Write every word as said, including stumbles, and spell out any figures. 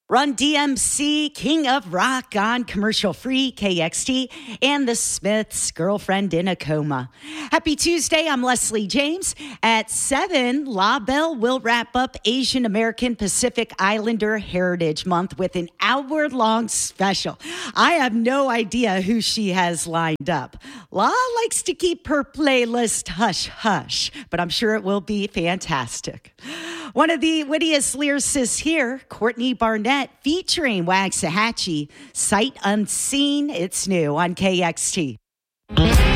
Run D M C, King of Rock on commercial-free K X T, and the Smiths, Girlfriend in a Coma. Happy Tuesday, I'm Leslie James. At seven, La Belle will wrap up Asian American Pacific Islander Heritage Month with an hour-long special. I have no idea who she has lined up. La likes to keep her playlist hush-hush, but I'm sure it will be fantastic. One of the wittiest lyricists here, Courtney Barnett, featuring Waxahachie, Sight Unseen. It's new on K X T.